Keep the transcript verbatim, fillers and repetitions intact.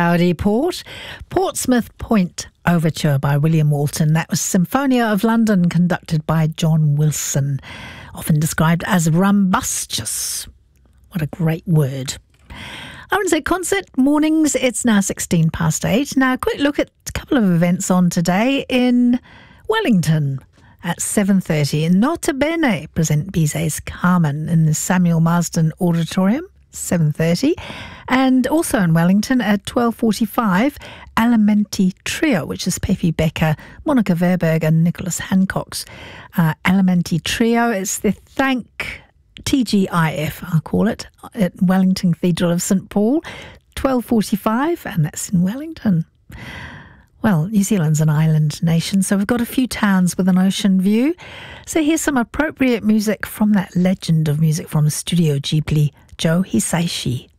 Howdy Port. Portsmouth Point Overture by William Walton. That was Symphonia of London, conducted by John Wilson, often described as rumbustious. What a great word. I want to say concert mornings. It's now sixteen past eight. Now, a quick look at a couple of events on today in Wellington. At seven thirty, Nota Bene present Bizet's Carmen in the Samuel Marsden Auditorium, seven thirty. And also in Wellington at twelve forty-five, Alimenti Trio, which is Pepe Becker, Monica Verberg and Nicholas Hancock's uh, Alimenti Trio. It's the Thank T G I F, I'll call it, at Wellington Cathedral of Saint Paul, twelve forty-five, and that's in Wellington. Well, New Zealand's an island nation, so we've got a few towns with an ocean view. So here's some appropriate music from that legend of music from Studio Ghibli, Joe Hisaishi.